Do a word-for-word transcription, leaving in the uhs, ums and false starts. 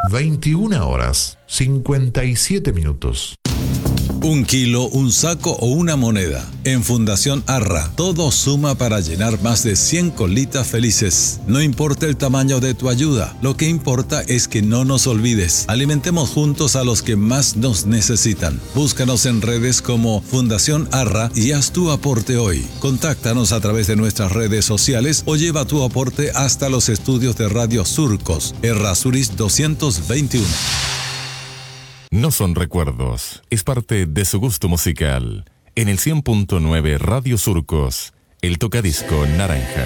veintiuna horas, cincuenta y siete minutos. Un kilo, un saco o una moneda. En Fundación Arra, todo suma para llenar más de cien colitas felices. No importa el tamaño de tu ayuda, lo que importa es que no nos olvides. Alimentemos juntos a los que más nos necesitan. Búscanos en redes como Fundación Arra y haz tu aporte hoy. Contáctanos a través de nuestras redes sociales o lleva tu aporte hasta los estudios de Radio Surcos, Errázuriz doscientos veintiuno. No son recuerdos, es parte de su gusto musical. En el cien punto nueve Radio Surcos, el tocadisco naranja.